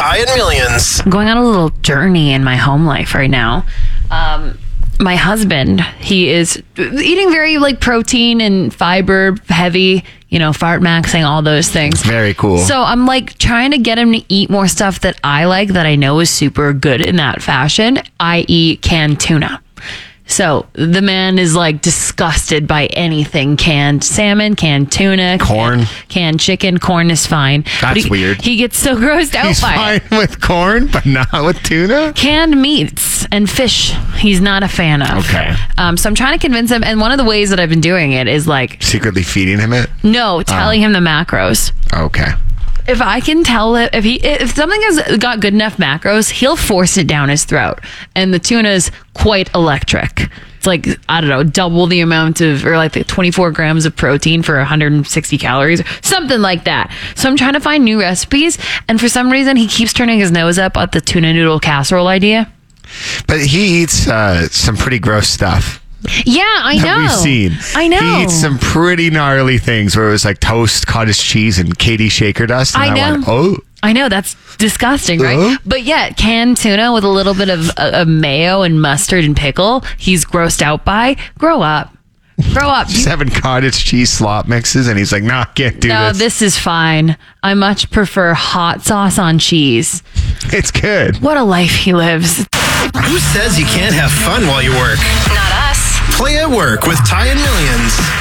Ty and Millions. I'm going on a little journey in my home life right now. My husband, he is eating very like protein and fiber heavy, fart maxing, all those things. Very cool. So I'm like trying to get him to eat more stuff that I like, that I know is super good in that fashion, i.e. canned tuna. So the man is like disgusted by anything canned salmon, canned tuna, corn, canned chicken. Corn is fine. That's weird. He gets so grossed out He's by it. fine with corn, but not with tuna? Canned meats and fish, he's not a fan of. Okay. So I'm trying to convince him. And one of the ways that I've been doing it is like... secretly feeding him it? No, telling him the macros. Okay. If I can tell it, if something has got good enough macros, he'll force it down his throat. And the tuna is quite electric. It's like, I don't know, double the amount of, or like the 24 grams of protein for 160 calories, something like that. So I'm trying to find new recipes. And for some reason, he keeps turning his nose up at the tuna noodle casserole idea. But he eats some pretty gross stuff. Yeah, I know. We've seen. I know. He eats some pretty gnarly things where it was like toast, cottage cheese, and Katie shaker dust. And I know. went, oh. I know, that's disgusting, right? But yeah, canned tuna with a little bit of mayo and mustard and pickle, he's grossed out by. Grow up. Grow up. Just having cottage cheese slop mixes, and he's like, nah, can't do No, this is fine. I much prefer hot sauce on cheese. It's good. What a life he lives. Who says you can't have fun while you work? Not us. Play at Work with Ty and Millions.